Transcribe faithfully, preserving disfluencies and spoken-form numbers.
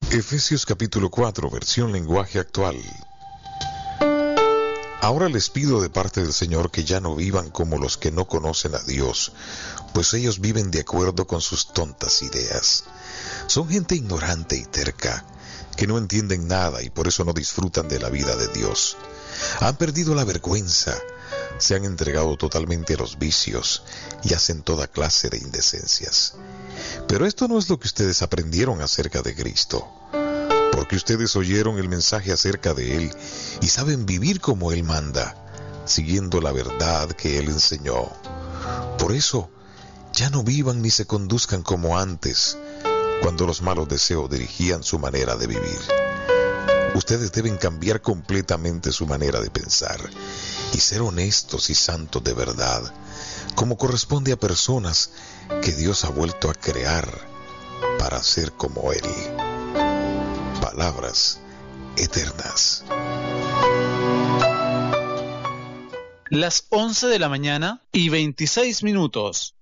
Efesios capítulo cuatro, versión lenguaje actual. Ahora les pido de parte del Señor que ya no vivan como los que no conocen a Dios, pues ellos viven de acuerdo con sus tontas ideas. Son gente ignorante y terca, que no entienden nada y por eso no disfrutan de la vida de Dios. Han perdido la vergüenza, se han entregado totalmente a los vicios y hacen toda clase de indecencias. Pero esto no es lo que ustedes aprendieron acerca de Cristo, porque ustedes oyeron el mensaje acerca de Él y saben vivir como Él manda, siguiendo la verdad que Él enseñó. Por eso, ya no vivan ni se conduzcan como antes, cuando los malos deseos dirigían su manera de vivir. Ustedes deben cambiar completamente su manera de pensar y ser honestos y santos de verdad, como corresponde a personas que Dios ha vuelto a crear para ser como Él. Palabras eternas. Las once de la mañana y veintiséis minutos.